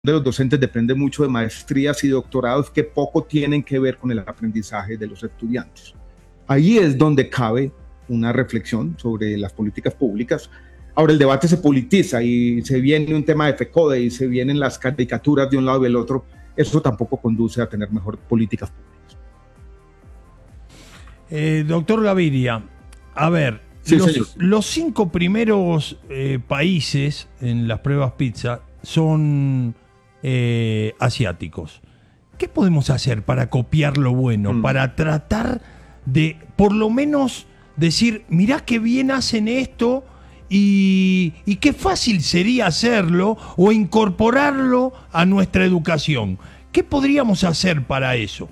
de los docentes depende mucho de maestrías y doctorados que poco tienen que ver con el aprendizaje de los estudiantes. Ahí es donde cabe una reflexión sobre las políticas públicas. Ahora el debate se politiza y se viene un tema de FECODE y se vienen las caricaturas de un lado y del otro. Eso tampoco conduce a tener mejor políticas públicas. Doctor Gaviria, a ver, sí, los 5 primeros países en las pruebas PISA son asiáticos. ¿Qué podemos hacer para copiar lo bueno? Para tratar de, por lo menos, decir, mirá qué bien hacen esto y qué fácil sería hacerlo o incorporarlo a nuestra educación. ¿Qué podríamos hacer para eso?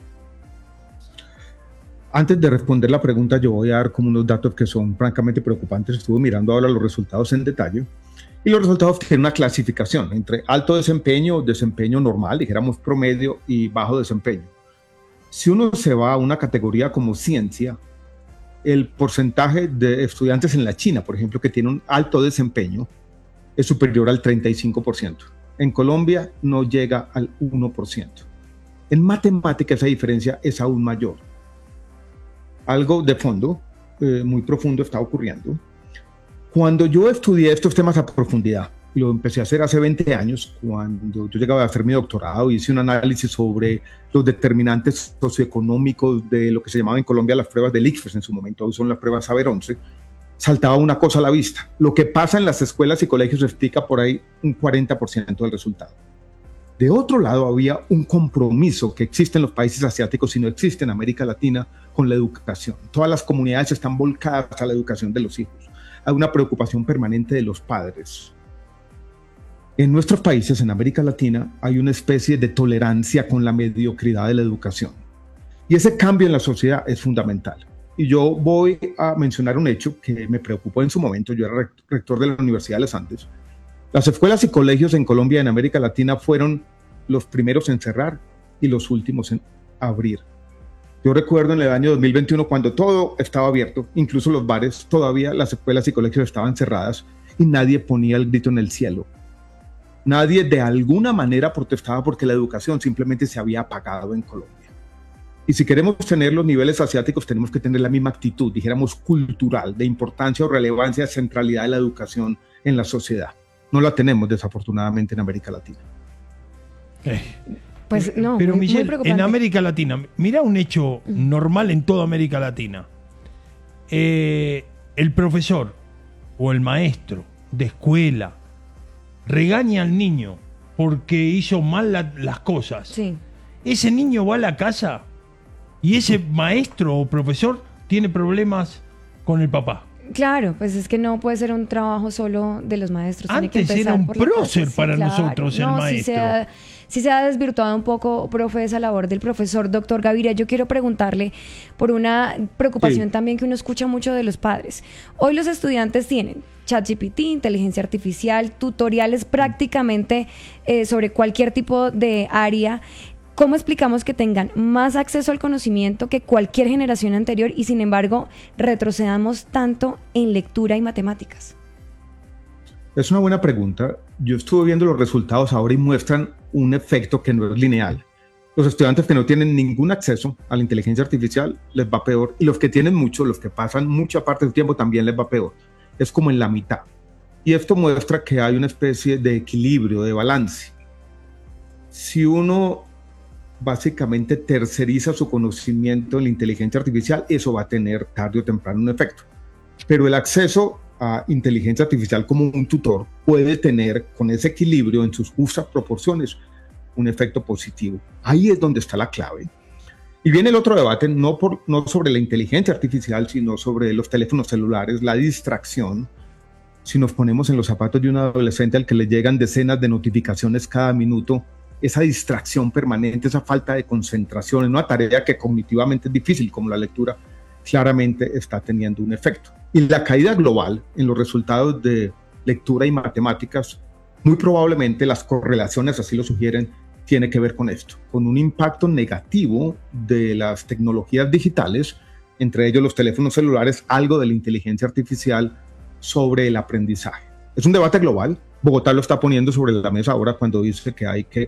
Antes de responder la pregunta, yo voy a dar como unos datos que son francamente preocupantes. Estuve mirando ahora los resultados en detalle y los resultados tienen una clasificación entre alto desempeño, desempeño normal, dijéramos promedio, y bajo desempeño. Si uno se va a una categoría como ciencia, el porcentaje de estudiantes en la China, por ejemplo, que tiene un alto desempeño, es superior al 35%. En Colombia no llega al 1%. En matemática esa diferencia es aún mayor. Algo de fondo, muy profundo está ocurriendo. Cuando yo estudié estos temas a profundidad, y lo empecé a hacer hace 20 años, cuando yo llegaba a hacer mi doctorado, hice un análisis sobre los determinantes socioeconómicos de lo que se llamaba en Colombia las pruebas del ICFES en su momento, hoy son las pruebas Saber 11, saltaba una cosa a la vista. Lo que pasa en las escuelas y colegios explica por ahí un 40% del resultado. De otro lado, había un compromiso que existe en los países asiáticos y no existe en América Latina con la educación. Todas las comunidades están volcadas a la educación de los hijos. Hay una preocupación permanente de los padres. En nuestros países, en América Latina, hay una especie de tolerancia con la mediocridad de la educación. Y ese cambio en la sociedad es fundamental. Y yo voy a mencionar un hecho que me preocupó en su momento. Yo era rector de la Universidad de los Andes. Las escuelas y colegios en Colombia y en América Latina fueron los primeros en cerrar y los últimos en abrir. Yo recuerdo en el año 2021 cuando todo estaba abierto, incluso los bares, todavía las escuelas y colegios estaban cerradas y nadie ponía el grito en el cielo. Nadie de alguna manera protestaba porque la educación simplemente se había apagado en Colombia. Y si queremos tener los niveles asiáticos, tenemos que tener la misma actitud, dijéramos cultural, de importancia o relevancia, centralidad de la educación en la sociedad. No la tenemos desafortunadamente en América Latina. Pues no, pero muy, Michelle, muy en América Latina, mira un hecho normal en toda América Latina. El profesor o el maestro de escuela regaña al niño porque hizo mal las cosas. Sí. Ese niño va a la casa y ese maestro o profesor tiene problemas con el papá. Claro, pues es que no puede ser un trabajo solo de los maestros. Antes tiene que empezar era un por la prócer casa. para claro. nosotros el maestro. Sí se ha desvirtuado un poco, profe, esa labor del profesor. Doctor Gaviria, yo quiero preguntarle por una preocupación también que uno escucha mucho de los padres. Hoy los estudiantes tienen ChatGPT, inteligencia artificial, tutoriales prácticamente sobre cualquier tipo de área. ¿Cómo explicamos que tengan más acceso al conocimiento que cualquier generación anterior y sin embargo retrocedamos tanto en lectura y matemáticas? Es una buena pregunta. Yo estuve viendo los resultados ahora y muestran un efecto que no es lineal. Los estudiantes que no tienen ningún acceso a la inteligencia artificial les va peor y los que tienen mucho, los que pasan mucha parte del tiempo también les va peor. Es como en la mitad. Y esto muestra que hay una especie de equilibrio, de balance. Si uno básicamente terceriza su conocimiento en la inteligencia artificial, eso va a tener tarde o temprano un efecto. Pero el acceso a inteligencia artificial como un tutor puede tener, con ese equilibrio en sus justas proporciones, un efecto positivo. Ahí es donde está la clave. Y viene el otro debate, no sobre la inteligencia artificial, sino sobre los teléfonos celulares, la distracción. Si nos ponemos en los zapatos de un adolescente al que le llegan decenas de notificaciones cada minuto, esa distracción permanente, esa falta de concentración en una tarea que cognitivamente es difícil como la lectura, claramente está teniendo un efecto. Y la caída global en los resultados de lectura y matemáticas, muy probablemente las correlaciones así lo sugieren, tiene que ver con esto, con un impacto negativo de las tecnologías digitales, entre ellos los teléfonos celulares, algo de la inteligencia artificial sobre el aprendizaje. Es un debate global, Bogotá lo está poniendo sobre la mesa ahora cuando dice que hay que